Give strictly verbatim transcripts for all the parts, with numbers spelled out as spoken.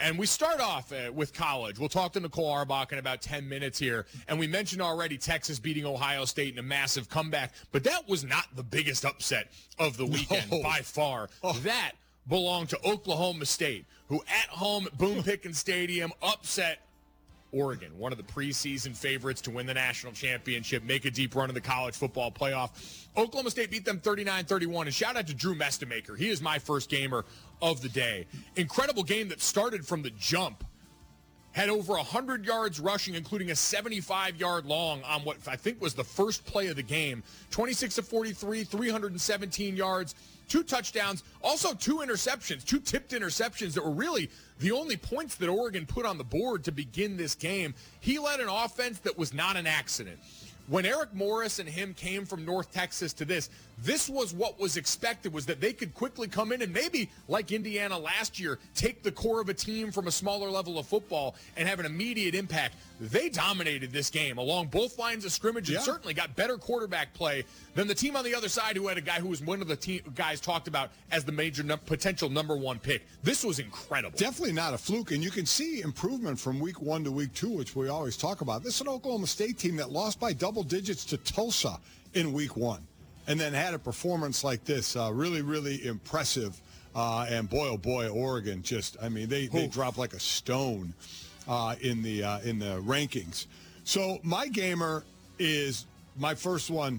And we start off uh, with college. We'll talk to Nicole Arbach in about ten minutes here. And we mentioned already Texas beating Ohio State in a massive comeback. But that was not the biggest upset of the weekend no. by far. Oh. That belonged to Oklahoma State, who at home at Boone Pickens Stadium upset Oregon, one of the preseason favorites to win the national championship, make a deep run in the college football playoff. Oklahoma State beat them thirty-nine thirty-one, and shout out to Drew Mestemaker. He is my first gamer of the day. Incredible game that started from the jump. Had over one hundred yards rushing, including a seventy-five-yard long on what I think was the first play of the game. twenty-six of forty-three, three hundred seventeen yards, two touchdowns, also two interceptions, two tipped interceptions that were really the only points that Oregon put on the board to begin this game. He led an offense that was not an accident. When Eric Morris and him came from North Texas to this, this was what was expected, was that they could quickly come in and maybe, like Indiana last year, take the core of a team from a smaller level of football and have an immediate impact. They dominated this game along both lines of scrimmage and yeah. certainly got better quarterback play than the team on the other side, who had a guy who was one of the team guys talked about as the major num- potential number one pick. This was incredible. Definitely not a fluke, and you can see improvement from week one to week two, which we always talk about. This is an Oklahoma State team that lost by double digits to Tulsa in week one and then had a performance like this. Uh, really, really impressive. Uh, and boy, oh boy, Oregon just, I mean, they, they dropped like a stone uh, in the uh, in the rankings. So my gamer is my first one.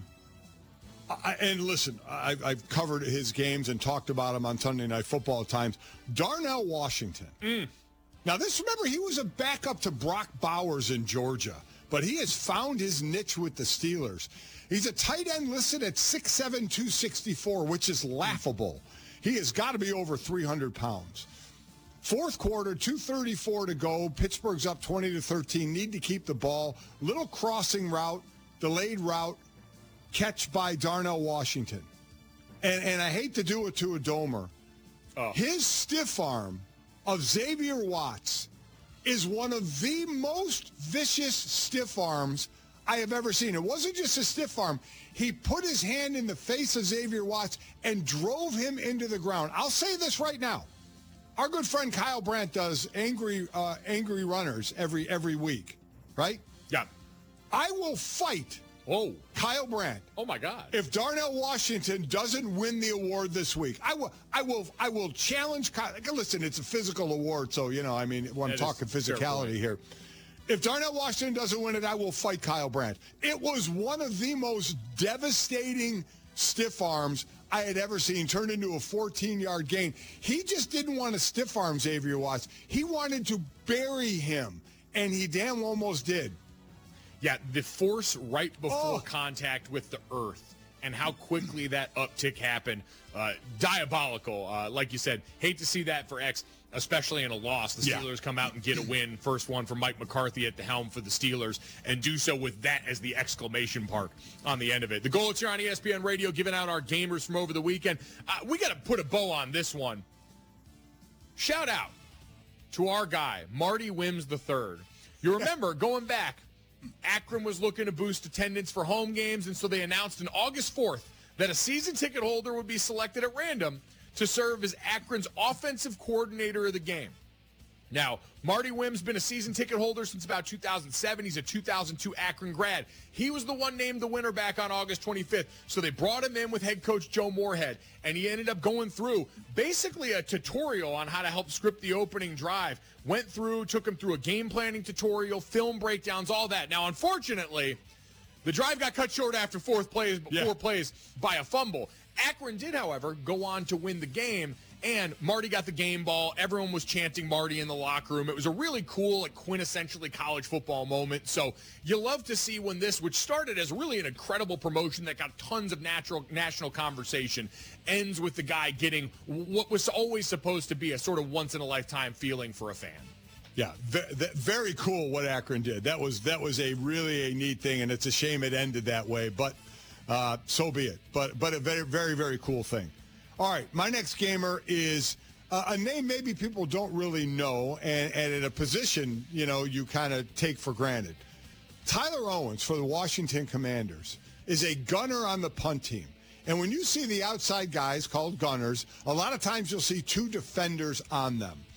I, and listen, I, I've covered his games and talked about him on Sunday Night Football at times. Darnell Washington. Mm. Now, this, remember, he was a backup to Brock Bowers in Georgia, but he has found his niche with the Steelers. He's a tight end listed at six seven, two sixty-four, which is laughable. He has got to be over three hundred pounds. Fourth quarter, two thirty-four to go. Pittsburgh's up twenty to thirteen. Need to keep the ball. Little crossing route, delayed route, catch by Darnell Washington. And and I hate to do it to a domer. Oh. His stiff arm of Xavier Watts is one of the most vicious stiff arms I have ever seen. It wasn't just a stiff arm. He put his hand in the face of Xavier Watts and drove him into the ground. I'll say this right now. Our good friend Kyle Brandt does angry uh, angry runners every every week, right? Yeah. I will fight Oh, Kyle Brandt. Oh my God! If Darnell Washington doesn't win the award this week, I will. I will. I will challenge Kyle. Listen, it's a physical award, so you know. I mean, when I'm talking physicality here. If Darnell Washington doesn't win it, I will fight Kyle Brandt. It was one of the most devastating stiff arms I had ever seen, turned into a fourteen-yard gain. He just didn't want to stiff arm Xavier Watts. He wanted to bury him, and he damn almost did. Yeah, the force right before oh. contact with the earth and how quickly that uptick happened, uh, diabolical. Uh, like you said, hate to see that for X, especially in a loss. The Steelers yeah. come out and get a win, first one for Mike McCarthy at the helm for the Steelers, and do so with that as the exclamation mark on the end of it. The Goal, it's here on E S P N Radio, giving out our gamers from over the weekend. Uh, we got to put a bow on this one. Shout out to our guy, Marty Wims the third. You remember, going back, Akron was looking to boost attendance for home games, and so they announced on August fourth that a season ticket holder would be selected at random to serve as Akron's offensive coordinator of the game. Now, Marty Wims been a season ticket holder since about two thousand seven. He's a two thousand two Akron grad. He was the one named the winner back on August twenty-fifth. So they brought him in with head coach Joe Moorhead, and he ended up going through basically a tutorial on how to help script the opening drive. Went through, took him through a game planning tutorial, film breakdowns, all that. Now, unfortunately, the drive got cut short after fourth plays, yeah. four plays by a fumble. Akron did, however, go on to win the game, and Marty got the game ball. Everyone was chanting Marty in the locker room. It was a really cool, like, quintessentially college football moment. So you love to see when this, which started as really an incredible promotion that got tons of natural national conversation, ends with the guy getting what was always supposed to be a sort of once-in-a-lifetime feeling for a fan. Yeah, very cool what Akron did. That was that was a really a neat thing, and it's a shame it ended that way, but uh, so be it. But but a very, very, very cool thing. All right, my next gamer is uh, a name maybe people don't really know, and, and at a position, you know, you kind of take for granted. Tyler Owens for the Washington Commanders is a gunner on the punt team. And when you see the outside guys called gunners, a lot of times you'll see two defenders on them.